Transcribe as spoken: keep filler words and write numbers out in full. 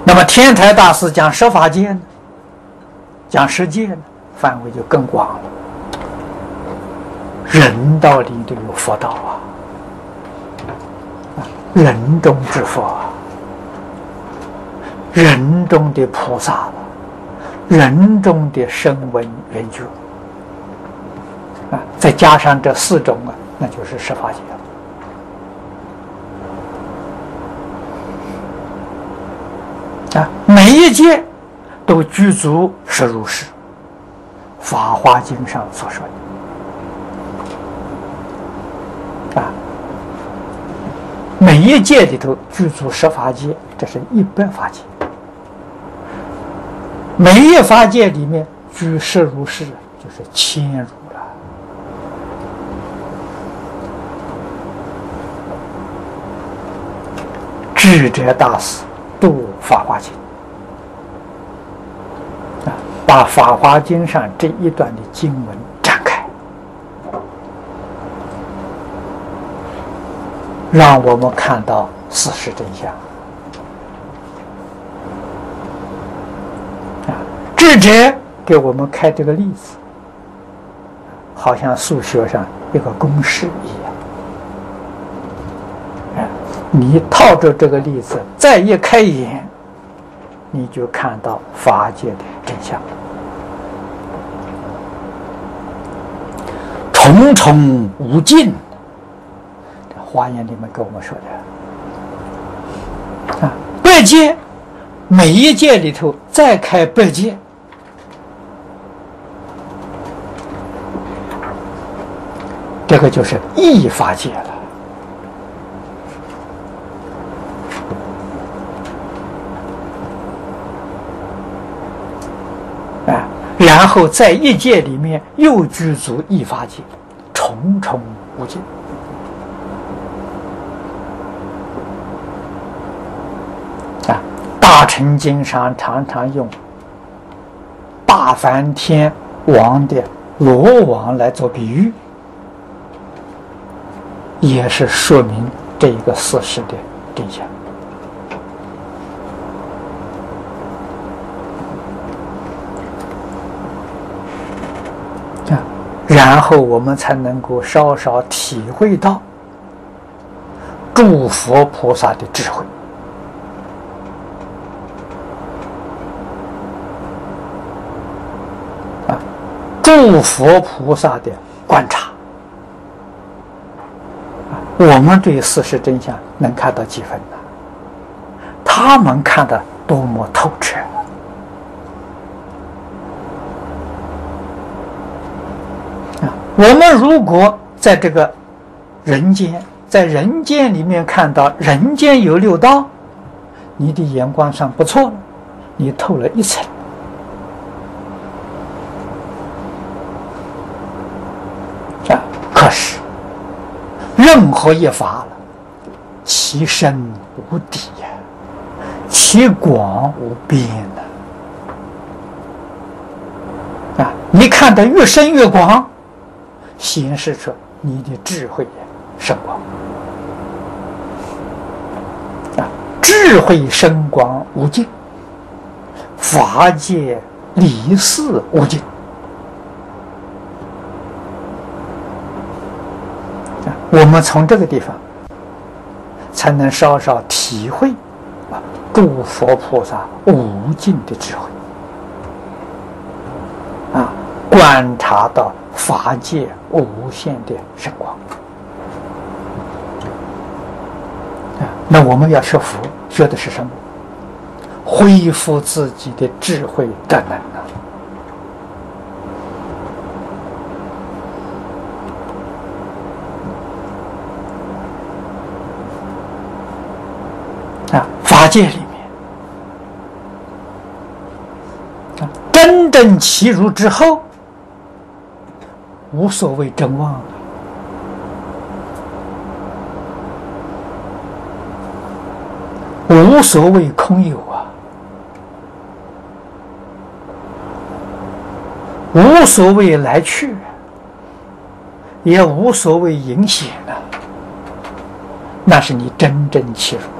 那么天台大师讲十法界呢，讲十界呢，范围就更广了。人道里头有佛道啊，人中之佛啊，人中的菩萨了，人中的声闻缘觉啊，再加上这四种啊，那就是十法界了啊。每一界都具足实如是，《法华经》上所说的。啊，每一界里头具足十法界，这是一百法界；每一法界里面居实如是，就是千如了。智者大师读法华经啊，把法华经上这一段的经文展开，让我们看到事实真相啊！智者给我们开这个例子，好像数学上一个公式一样。啊，你套着这个例子，再一开眼，你就看到法界的真相。重重无尽。华严里面跟我们说的啊，百界，每一界里头再开百界，这个就是异法界了啊。然后在一界里面又具足异法界，重重无尽。大乘经上常常用大梵天王的罗网来做比喻，也是说明这一个事实的真相啊，然后我们才能够稍稍体会到诸佛菩萨的智慧。诸佛菩萨的观察，我们对事实真相能看到几分呢？他们看得多么透彻啊！我们如果在这个人间，在人间里面看到人间有六道，你的眼光上不错了，你透了一层。可是，任何一法了，其深无底呀，其广无边呐！啊，你看得越深越广，显示出你的智慧深广。啊，智慧深广无尽，法界理事无尽。我们从这个地方才能稍稍体会啊，诸佛菩萨无尽的智慧啊，观察到法界无限的深广啊。那我们要学佛，学的是什么？恢复自己的智慧德能啊。啊，法界里面啊，真正契入之后，无所谓真妄了，无所谓空有啊，无所谓来去，也无所谓影响啊，那是你真正契入。